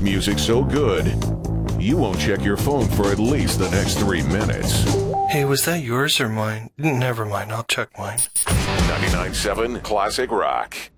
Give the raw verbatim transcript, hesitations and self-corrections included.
music so good, you won't check your phone for at least the next three minutes. Hey, was that yours or mine? Never mind, I'll check mine. ninety-nine point seven Classic Rock.